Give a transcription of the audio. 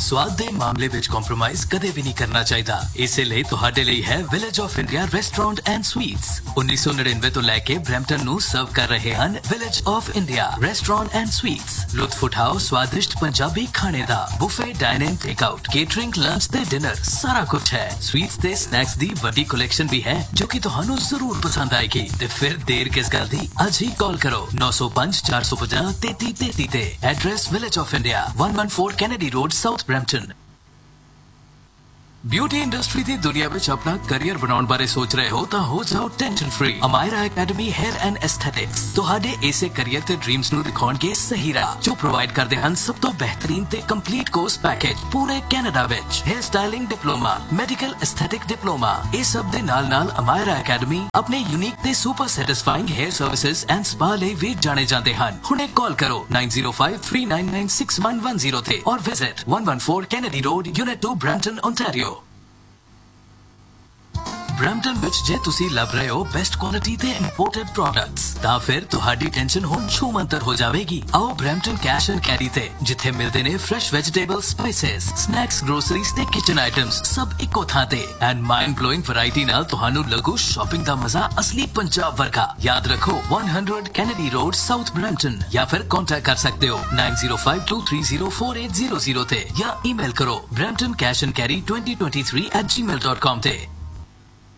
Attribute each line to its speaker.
Speaker 1: स्वाद दे मामले विच कॉम्प्रोमाइज कदे भी नहीं करना चाहिए। इसे लिए तुहाडे लिए है village of India restaurant and sweets. 1999 तो लैके ब्रैम्पटन नू सर्व कर रहे हैं village of India restaurant and sweets. लुत्फ उठाओ स्वादिष्ट पंजाबी खाने दा। Buffet, dining, take out, catering, lunch ते डिनर सारा कुछ है। स्वीट्स ते स्नैक्स दी बड़ी कलेक्शन भी है जो कि तुहानू जरूर पसंद आएगी। ते फिर देर किस गल दी, आज ही कॉल करो 905 450 3333 ते। Address village of India 114 Kennedy road, south Brampton. Beauty industry की दुनिया में अपना करियर बनाने बारे सोच रहे हो तो हो जाओ tension free. Amayra academy hair and aesthetics तुहाडे इसे करियर ते ड्रीम्स नु दिखाउणगे सही राह। जो प्रोवाइड करदे हन सब तो बेहतरीन ते कंप्लीट कोर्स पैकेज पूरे कैनेडा विच। Hair styling diploma, medical aesthetic diploma, ये सब दे नाल अमायरा एकेडमी अपने यूनिक ते super satisfying hair services and spa लई भी जाने जाते हैं। हुणे कॉल करो 9053996110 ते और visit 114 Kennedy road, unit 2, Brampton, Ontario. Brampton विच जे तुसी लभ रहे हो बेस्ट क्वालिटी ते इंपोर्टेड प्रोडक्ट्स ता फिर तुहाडी टेंशन हुण छूमंतर हो जावेगी। आओ ब्रैम्पटन कैश एंड कैरी ते जिथे मिलदे ने fresh vegetables, spices, snacks, groceries ते किचन आइटम्स सब इको थां ते एंड माइंड ब्लोइंग वैरायटी नाल तुहानू लगू शॉपिंग दा मजा असली पंजाब वर्गा। याद रखो 100 कैनेडी रोड, साउथ ब्रैम्पटन या फिर कांटेक्ट कर सकते हो 9052304800 ते या ईमेल करो bramptoncashandcarry2023@gmail.com ते।